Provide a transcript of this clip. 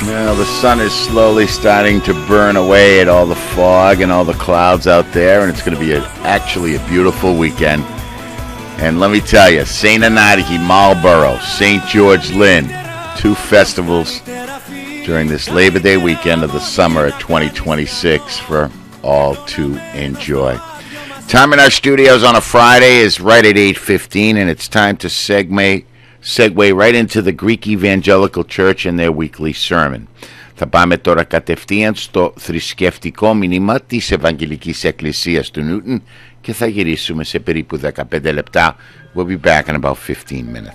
Well, the sun is slowly starting to burn away at all the fog and all the clouds out there, and it's going to be actually a beautiful weekend. And let me tell you, St. Anarchy, Marlborough, St. George Lynn, 2 festivals during this Labor Day weekend of the summer of 2026 for all to enjoy. Time in our studios on a Friday is right at 8:15, and it's time to segue right into the Greek Evangelical Church and their weekly sermon. Θα πάμε τώρα κατευθείαν στο θρησκευτικό μήνυμα της Ευαγγελικής Εκκλησίας του Νιούτον και θα γυρίσουμε σε περίπου 15 λεπτά. We'll be back in about 15 minutes.